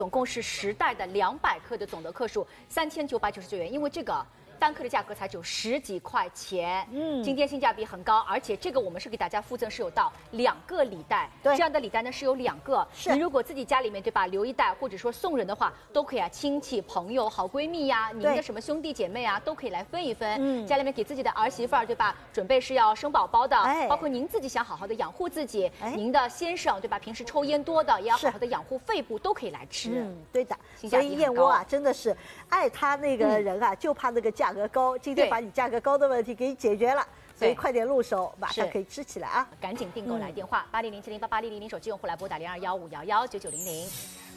总共是10袋的200克的总的克数3999元，因为这个。 单克的价格才只有10几块钱，今天性价比很高，而且这个我们是给大家附赠是有到2个礼袋，这样的礼袋呢是有2个，你如果自己家里面对吧留1袋，或者说送人的话，都可以啊，亲戚朋友、好闺蜜呀，您的什么兄弟姐妹啊，都可以来分一分，家里面给自己的儿媳妇儿对吧，准备是要生宝宝的，包括您自己想好好的养护自己，您的先生对吧，平时抽烟多的也要好好的养护肺部，都可以来吃， 对的，所以燕窝啊真的是爱它那个人啊，就怕那个价格高。今天把你价格高的问题给你解决了，所以快点入手，马上可以吃起来啊！ 赶紧订购来电话：8007088600，手机用户来拨打0215119900。